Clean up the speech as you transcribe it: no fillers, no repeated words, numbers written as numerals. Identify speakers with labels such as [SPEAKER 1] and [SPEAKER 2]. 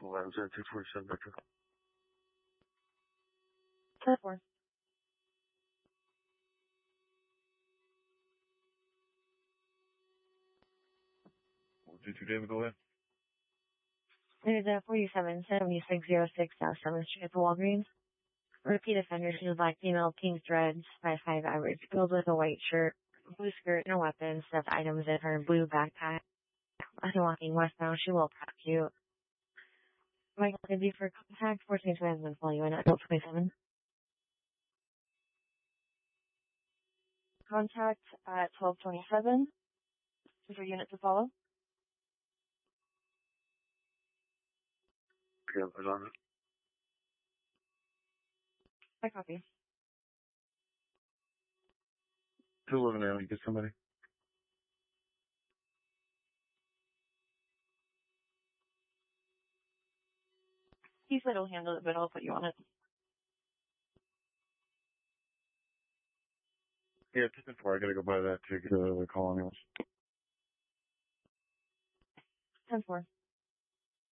[SPEAKER 1] 11-247 Metro.
[SPEAKER 2] 10-4.
[SPEAKER 1] We'll do 2 David, go ahead.
[SPEAKER 2] There's a 477606 South 7th Street at the Walgreens. Repeat offender, she's a black female, pink dreads, 5'5" average, filled with a white shirt, blue skirt, no weapons, stuffed items in her blue backpack. As you're walking westbound, she will prep you. Michael, could be for contact, 14 to follow you in at 27. Contact at 1227. Is your unit to follow?
[SPEAKER 1] Yeah, put on it.
[SPEAKER 2] I copy.
[SPEAKER 1] 211 now, you get somebody?
[SPEAKER 2] He said he'll handle it, but I'll put you on it.
[SPEAKER 1] Yeah, 10-4, I gotta go by that to get the call anyways.
[SPEAKER 2] 10-4.